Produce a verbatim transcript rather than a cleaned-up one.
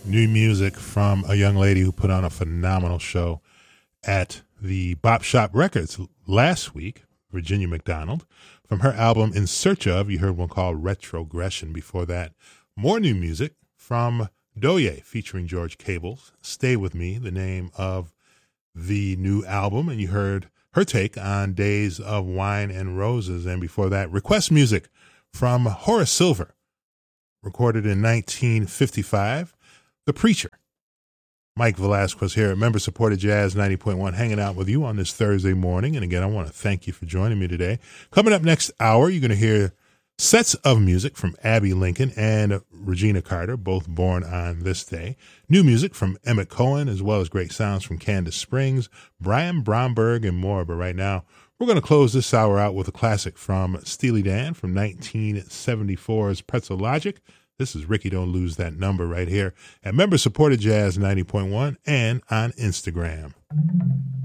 New music from a young lady who put on a phenomenal show at the Bop Shop Records last week, Virginia McDonald. From her album In Search Of, you heard one called Retrogression. Before that, more new music from Doye featuring George Cables, Stay With Me, the name of the new album. And you heard her take on Days of Wine and Roses. And before that, request music from Horace Silver, recorded in nineteen fifty-five, The Preacher. Mike Velasquez here at member-supported Jazz ninety point one, hanging out with you on this Thursday morning. And again, I want to thank you for joining me today. Coming up next hour, you're going to hear sets of music from Abby Lincoln and Regina Carter, both born on this day. New music from Emmett Cohen, as well as great sounds from Candace Springs, Brian Bromberg, and more. But right now, we're going to close this hour out with a classic from Steely Dan from nineteen seventy-four's Pretzel Logic. This is Ricky Don't Lose That Number right here at member-supported Jazz ninety point one and on Instagram.